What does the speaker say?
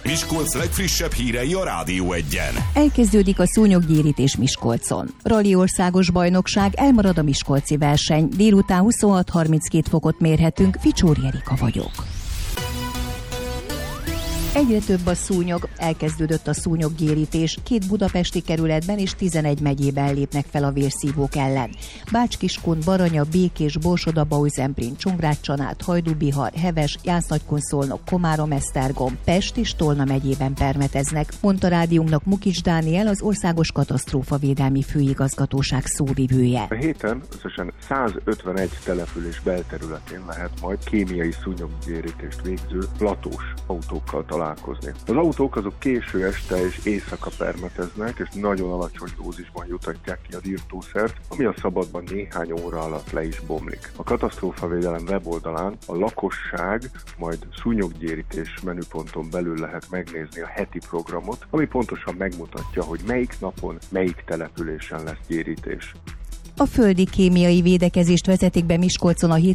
Miskolc legfrissebb hírei a Rádió Egyen. Elkezdődik a szúnyoggyérítés Miskolcon. Rali országos bajnokság, elmarad a miskolci verseny. Délután 26-32 fokot mérhetünk, Ficsóri Erika vagyok. Egyre több a szúnyog, elkezdődött a szúnyoggyérítés, 2 budapesti kerületben és 11 megyében lépnek fel a vérszívók ellen. Bács-Kiskun, Baranya, Békés, Borsod-Abaúj-Zemplén, Csongrád-Csanád, Hajdú-Bihar, Heves, Jász-Nagykun-Szolnok, Komárom-Esztergom, Pest és Tolna megyében permeteznek, mondta rádiónknak Mukics Dániel, az Országos Katasztrófavédelmi Főigazgatóság szóvivője. A héten összesen 151 település belterületén lehet majd kémiai szúnyoggyérítést végző platós autókkal találkozni. Az autók azok késő este és éjszaka permeteznek, és nagyon alacsony dózisban jutatják ki az írtószert, ami a szabadban néhány óra alatt le is bomlik. A katasztrófavédelem weboldalán a lakosság majd szúnyoggyérítés menüponton belül lehet megnézni a heti programot, ami pontosan megmutatja, hogy melyik napon, melyik településen lesz gyérítés. A földi kémiai védekezést vezetik be Miskolcon a